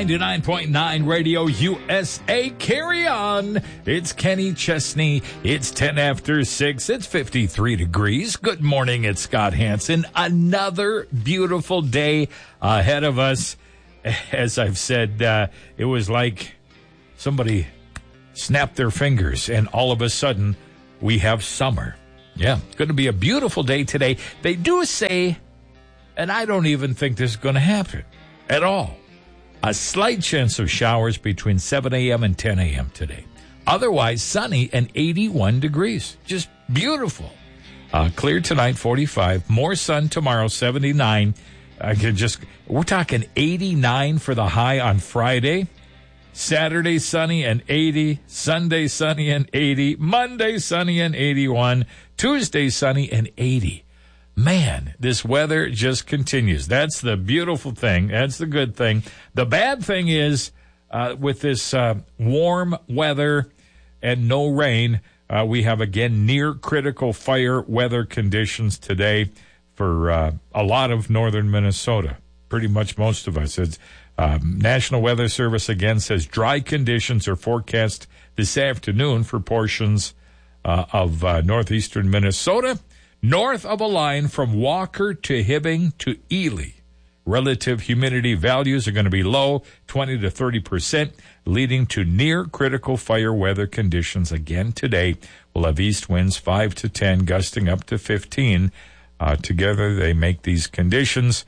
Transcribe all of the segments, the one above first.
99.9 Radio USA. Carry on. It's Kenny Chesney. It's 10 after 6. It's 53 degrees. Good morning. It's Scott Hansen. Another beautiful day ahead of us. As I've said, it was like somebody snapped their fingers and all of a sudden we have summer. Yeah, it's going to be a beautiful day today. They do say, and I don't even think this is going to happen at all, a slight chance of showers between 7 a.m. and 10 a.m. today. Otherwise, sunny and 81 degrees. Just beautiful. Clear tonight, 45. More sun tomorrow, 79. We're talking 89 for the high on Friday. Saturday, sunny and 80. Sunday, sunny and 80. Monday, sunny and 81. Tuesday, sunny and 80. Man, this weather just continues. That's the beautiful thing. That's the good thing. The bad thing is, with this warm weather and no rain, we have, again, near critical fire weather conditions today for a lot of northern Minnesota. Pretty much most of us. It's, National Weather Service, again, says dry conditions are forecast this afternoon for portions of northeastern Minnesota. North of a line from Walker to Hibbing to Ely. Relative humidity values are going to be low, 20 to 30%, leading to near critical fire weather conditions again today. We'll have east winds 5 to 10, gusting up to 15. Together, they make these conditions.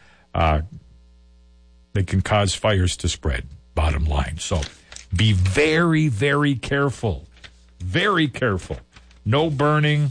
They can cause fires to spread, bottom line. So be very, very careful. Very careful. No burning.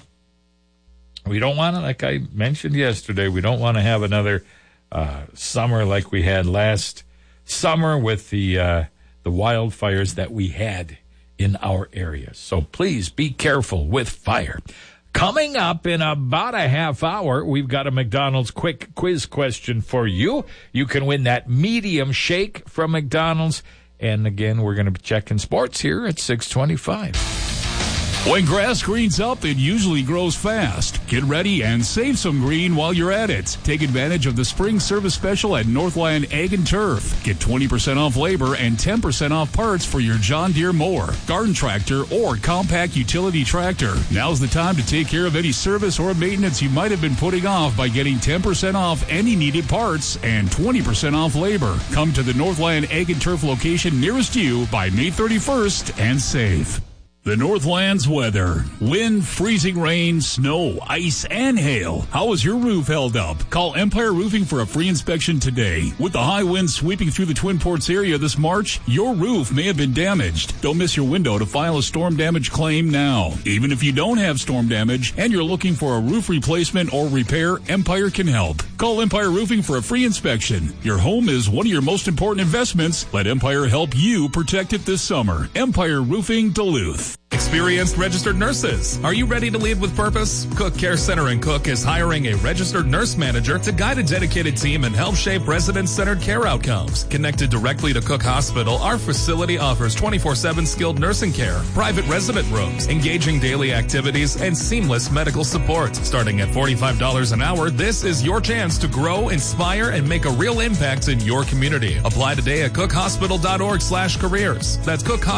We don't want to, like I mentioned yesterday, we don't want to have another summer like we had last summer with the wildfires that we had in our area. So please be careful with fire. Coming up in about a half hour, we've got a McDonald's quick quiz question for you. You can win that medium shake from McDonald's. And again, we're going to be checking sports here at 6:25. When grass greens up, it usually grows fast. Get ready and save some green while you're at it. Take advantage of the spring service special at Northland Ag and Turf. Get 20% off labor and 10% off parts for your John Deere mower, garden tractor, or compact utility tractor. Now's the time to take care of any service or maintenance you might have been putting off by getting 10% off any needed parts and 20% off labor. Come to the Northland Ag and Turf location nearest you by May 31st and save. The Northland's weather. Wind, freezing rain, snow, ice, and hail. How is your roof held up? Call Empire Roofing for a free inspection today. With the high winds sweeping through the Twin Ports area this March, your roof may have been damaged. Don't miss your window to file a storm damage claim now. Even if you don't have storm damage and you're looking for a roof replacement or repair, Empire can help. Call Empire Roofing for a free inspection. Your home is one of your most important investments. Let Empire help you protect it this summer. Empire Roofing Duluth. Experienced registered nurses. Are you ready to lead with purpose? Cook Care Center in Cook is hiring a registered nurse manager to guide a dedicated team and help shape resident-centered care outcomes. Connected directly to Cook Hospital, our facility offers 24/7 skilled nursing care, private resident rooms, engaging daily activities, and seamless medical support. Starting at $45 an hour, this is your chance to grow, inspire, and make a real impact in your community. Apply today at cookhospital.org/careers. That's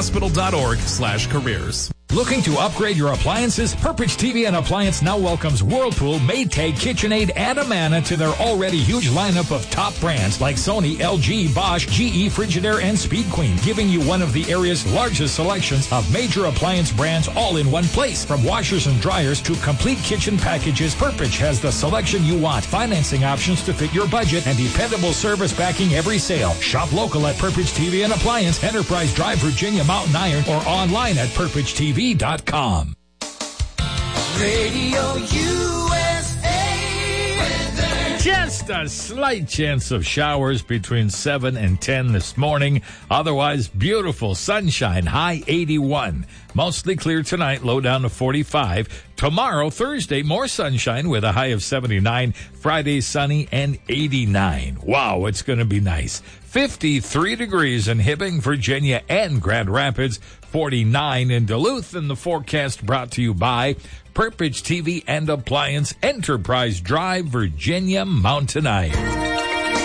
cookhospital.org/careers. Looking to upgrade your appliances? Purpich TV and Appliance now welcomes Whirlpool, Maytag, KitchenAid, and Amana to their already huge lineup of top brands like Sony, LG, Bosch, GE, Frigidaire, and Speed Queen, giving you one of the area's largest selections of major appliance brands all in one place. From washers and dryers to complete kitchen packages, Purpich has the selection you want, financing options to fit your budget, and dependable service backing every sale. Shop local at Purpich TV and Appliance, Enterprise Drive, Virginia, Mountain Iron, or online at purpichtv.com. Radio USA weather. Just a slight chance of showers between 7 and 10 this morning. Otherwise, beautiful sunshine, high 81. Mostly clear tonight, low down to 45. Tomorrow, Thursday, more sunshine with a high of 79. Friday, sunny and 89. Wow, it's going to be nice. 53 degrees in Hibbing, Virginia, and Grand Rapids. 49 in Duluth. And the forecast brought to you by Purpich TV and Appliance, Enterprise Drive, Virginia, Mountain Iron.